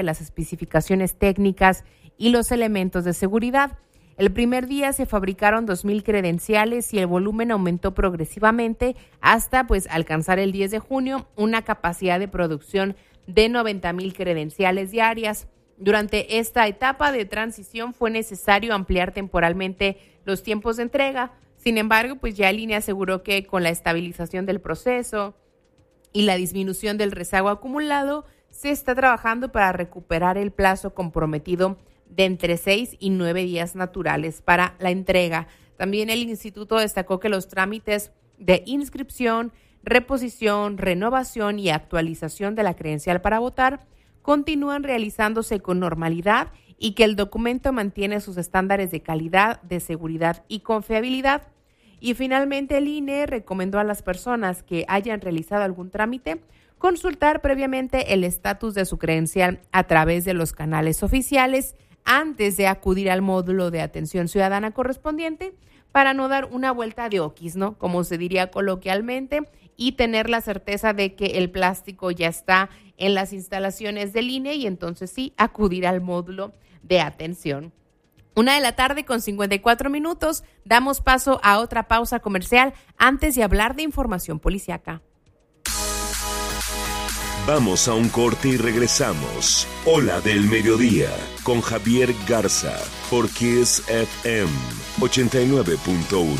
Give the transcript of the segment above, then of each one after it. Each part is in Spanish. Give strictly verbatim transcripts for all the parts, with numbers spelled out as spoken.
las especificaciones técnicas y los elementos de seguridad. El primer día se fabricaron dos mil credenciales y el volumen aumentó progresivamente hasta pues alcanzar el diez de junio una capacidad de producción de noventa mil credenciales diarias. Durante esta etapa de transición fue necesario ampliar temporalmente los tiempos de entrega. Sin embargo, pues ya el I N E aseguró que con la estabilización del proceso y la disminución del rezago acumulado, se está trabajando para recuperar el plazo comprometido de entre seis y nueve días naturales para la entrega. También el instituto destacó que los trámites de inscripción, reposición, renovación y actualización de la credencial para votar continúan realizándose con normalidad y que el documento mantiene sus estándares de calidad, de seguridad y confiabilidad. Y finalmente el I N E recomendó a las personas que hayan realizado algún trámite consultar previamente el estatus de su credencial a través de los canales oficiales antes de acudir al módulo de atención ciudadana correspondiente para no dar una vuelta de oquis, ¿no? Como se diría coloquialmente, y tener la certeza de que el plástico ya está en las instalaciones del I N E y entonces sí acudir al módulo de atención. Una de la tarde con cincuenta y cuatro minutos, damos paso a otra pausa comercial antes de hablar de información policíaca. Vamos a un corte y regresamos. Hola del Mediodía, con Javier Garza, por Kiss F M ochenta y nueve punto uno.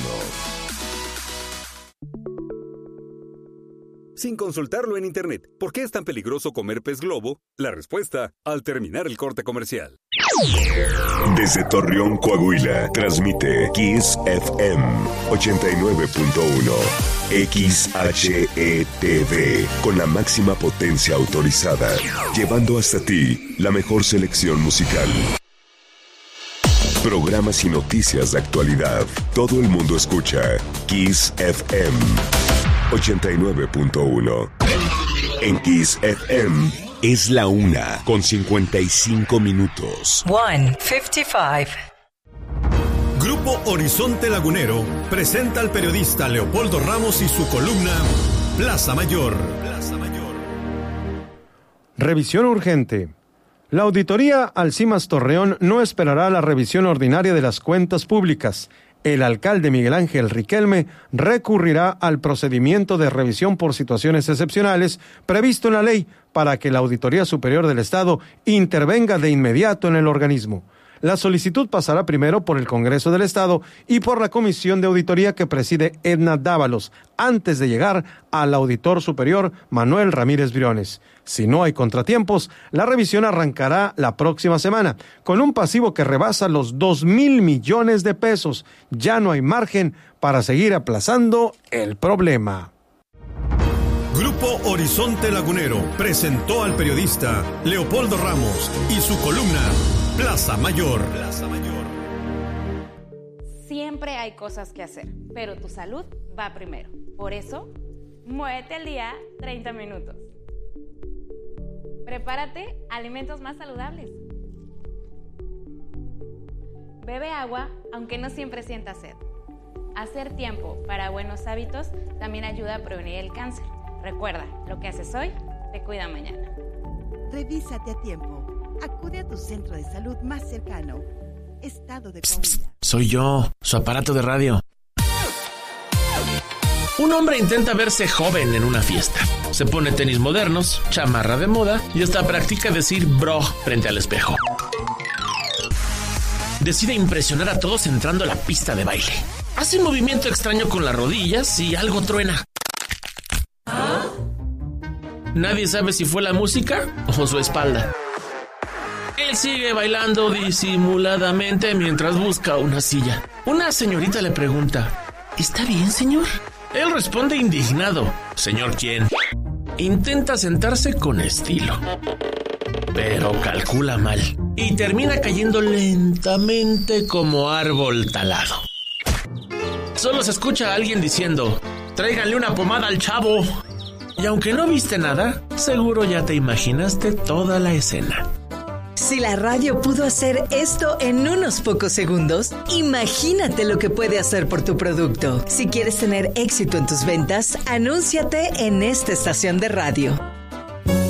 Sin consultarlo en internet, ¿por qué es tan peligroso comer pez globo? La respuesta, al terminar el corte comercial. Desde Torreón, Coahuila, transmite Kiss F M ochenta y nueve punto uno. X H E T V, con la máxima potencia autorizada, llevando hasta ti la mejor selección musical. Programas y noticias de actualidad. Todo el mundo escucha Kiss F M ochenta y nueve punto uno. En Kiss F M es la una con cincuenta y cinco minutos. one fifty-five. Grupo Horizonte Lagunero presenta al periodista Leopoldo Ramos y su columna Plaza Mayor. Plaza Mayor. Revisión urgente. La auditoría Alcimas Torreón no esperará la revisión ordinaria de las cuentas públicas. El alcalde Miguel Ángel Riquelme recurrirá al procedimiento de revisión por situaciones excepcionales previsto en la ley para que la Auditoría Superior del Estado intervenga de inmediato en el organismo. La solicitud pasará primero por el Congreso del Estado y por la Comisión de Auditoría que preside Edna Dávalos, antes de llegar al Auditor Superior Manuel Ramírez Briones. Si no hay contratiempos, la revisión arrancará la próxima semana, con un pasivo que rebasa los dos mil millones de pesos. Ya no hay margen para seguir aplazando el problema. Grupo Horizonte Lagunero presentó al periodista Leopoldo Ramos y su columna Plaza Mayor. Plaza Mayor. Siempre hay cosas que hacer, pero tu salud va primero. Por eso, muévete al día treinta minutos. Prepárate alimentos más saludables. Bebe agua, aunque no siempre sientas sed. Hacer tiempo para buenos hábitos también ayuda a prevenir el cáncer. Recuerda, lo que haces hoy te cuida mañana. Revísate a tiempo. Acude a tu centro de salud más cercano. Estado de Coahuila. Soy yo, su aparato de radio. Un hombre intenta verse joven en una fiesta. Se pone tenis modernos, chamarra de moda y hasta practica decir bro frente al espejo. Decide impresionar a todos entrando a la pista de baile. Hace un movimiento extraño con las rodillas y algo truena. ¿Ah? Nadie sabe si fue la música o su espalda. Él sigue bailando disimuladamente mientras busca una silla. Una señorita le pregunta: ¿está bien, señor? Él responde indignado: ¿señor quién? Intenta sentarse con estilo, pero calcula mal y termina cayendo lentamente como árbol talado. Solo se escucha a alguien diciendo: tráiganle una pomada al chavo. Y aunque no viste nada, seguro ya te imaginaste toda la escena. Si la radio pudo hacer esto en unos pocos segundos, imagínate lo que puede hacer por tu producto. Si quieres tener éxito en tus ventas, anúnciate en esta estación de radio.